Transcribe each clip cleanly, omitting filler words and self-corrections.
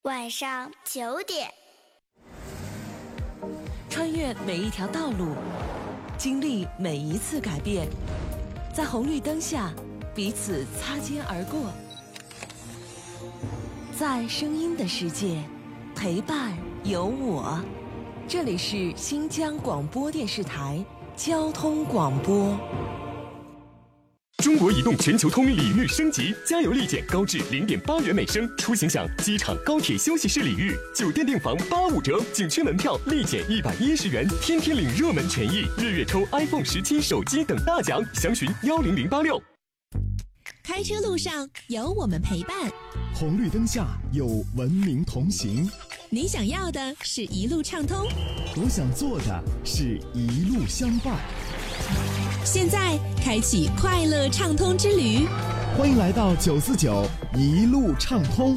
晚上9点。 穿越每一条道路，经历每一次改变，在红绿灯下彼此擦肩而过，在声音的世界陪伴有我。这里是新疆广播电视台交通广播。 中国移动全球通礼遇升级，加油立减高至0.8元每升，出行享机场、高铁休息室礼遇，酒店订房85折，景区门票立减110元，天天领热门权益，月抽 iPhone 17手机等大奖，详询10086。 开车路上有我们陪伴， 红绿灯下有文明同行。 你想要的是一路畅通， 我想做的是一路相伴。 现在开启快乐畅通之旅， 欢迎来到949一路畅通。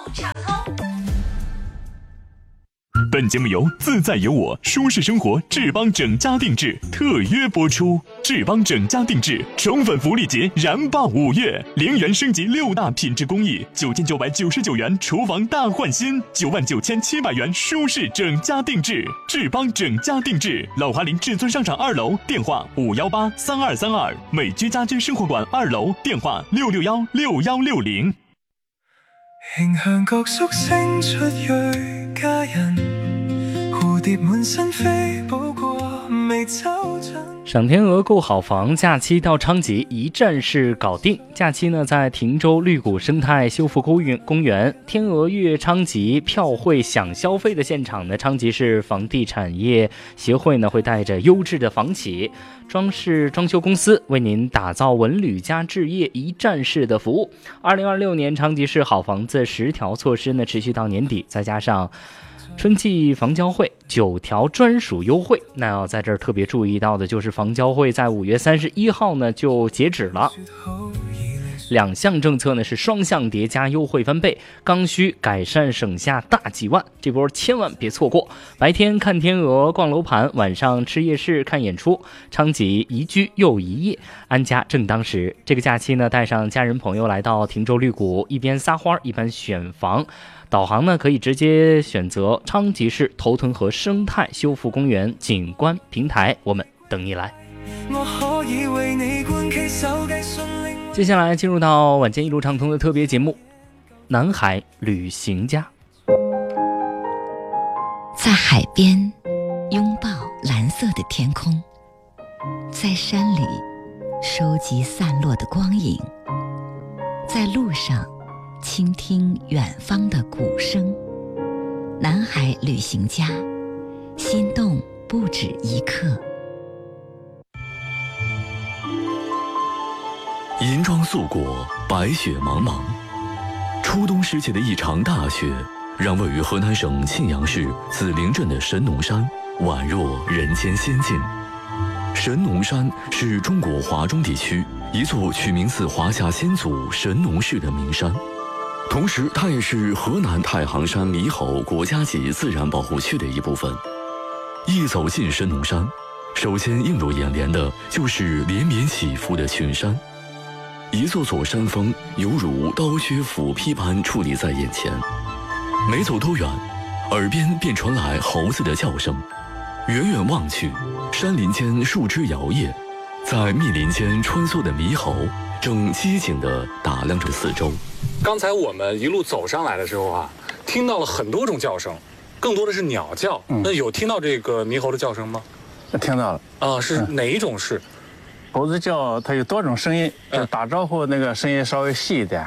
本节目由自在有我舒适生活智邦整家定制特约播出。智邦整家定制宠粉福利节燃爆5月，0元升级6大品质工艺，9999元厨房大换新，99700元舒适整家定制。智邦整家定制，老华林至尊商场2楼，电话5183232，美居家居生活馆2楼，电话6616160。 迎向各宿星出裔家人，蝴蝶滿身飛，補過未走進。 赏天鹅购好房，假期到昌吉一站式搞定。假期呢，在亭州绿谷生态修复公园天鹅悦昌吉票会享消费的现场呢，昌吉市房地产业协会呢会带着优质的房企、装修公司为您打造文旅加置业一站式的服务。2026年昌吉市好房子10条措施呢持续到年底，再加上春季房交会9条专属优惠。那要在这儿特别注意到的就是房交会在5月31号呢就截止了，2项政策呢是双向叠加，优惠翻倍，刚需改善省下大几万，这波千万别错过。白天看天鹅逛楼盘，晚上吃夜市看演出，昌吉宜居又宜业，安家正当时。这个假期呢，带上家人朋友来到亭州绿谷，一边撒花一边选房。导航呢可以直接选择昌吉市头屯河生态修复公园景观平台，我们等你来。接下来进入到晚间一路畅通的特别节目《南海旅行家》。 在海边拥抱蓝色的天空，在山里收集散落的光影，在路上倾听远方的鼓声。南海旅行家，心动不止一刻。 银装素裹，白雪茫茫。初冬时节的一场大雪，让位于河南省沁阳市子陵镇的神农山宛若人间仙境。神农山是中国华中地区一座取名自华夏先祖神农氏的名山，同时它也是河南太行山猕猴国家级自然保护区的一部分。一走进神农山，首先映入眼帘的就是连绵起伏的群山，一座座山峰犹如刀削斧劈般矗立在眼前。没走多远，耳边便传来猴子的叫声，远远望去，山林间树枝摇曳，在密林间穿梭的猕猴正机警地打量着四周。 刚才我们一路走上来的时候啊，听到了很多种叫声，更多的是鸟叫。那有听到这个猕猴的叫声吗？ 听到了啊，是哪一种是？ 猴子叫它有多种声音，就打招呼那个声音稍微细一点，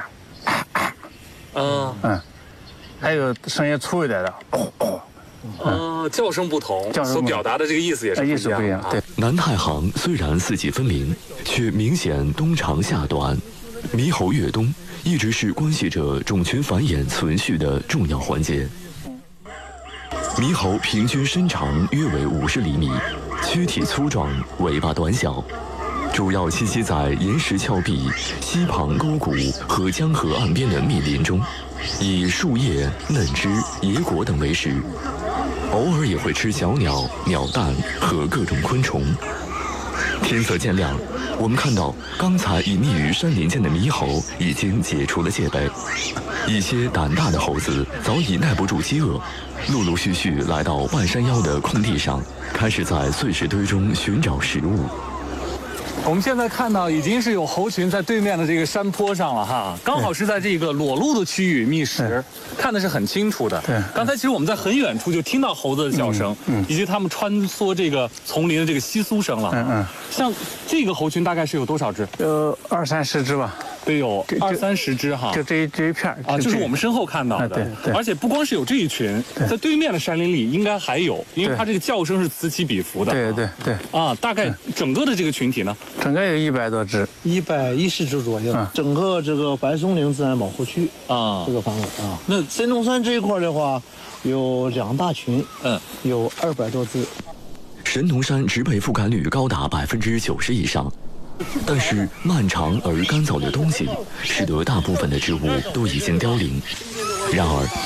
还有声音粗一点的， 叫声不同，所表达的这个意思也是不一样。 对， 南太行虽然四季分明，却明显冬长夏短。猕猴越冬一直是关系着种群繁衍存续的重要环节。猕猴平均身长约为50厘米，躯体粗壮，尾巴短小，主要栖息在岩石峭壁、溪旁沟谷和江河岸边的密林中，以树叶、嫩枝、野果等为食，偶尔也会吃小鸟、鸟蛋和各种昆虫。天色渐亮， 我们看到刚才隐匿于山林间的猕猴已经解除了戒备，一些胆大的猴子早已耐不住饥饿，陆陆续续来到半山腰的空地上，开始在碎石堆中寻找食物。 我们现在看到已经是有猴群在对面的这个山坡上了哈，刚好是在这个裸露的区域觅食，看的是很清楚的。 对， 刚才其实我们在很远处就听到猴子的叫声，以及它们穿梭这个丛林的这个窸窣声了。像这个猴群大概是有多少只？ 有20-30只吧。 得有20-30只哈， 就这一片啊，就是我们身后看到的。 对， 而且不光是有这一群，在对面的山林里应该还有，因为它这个叫声是此起彼伏的。 对。 啊，大概整个的这个群体呢， 整个有100多只 ，110只左右。整个这个白松岭自然保护区啊， 这个范围啊。 那神农山这一块的话，有2大群，有200多只。 神农山植被覆盖率高达90%以上。但是漫长而干燥的冬季，使得大部分的植物都已经凋零。然而，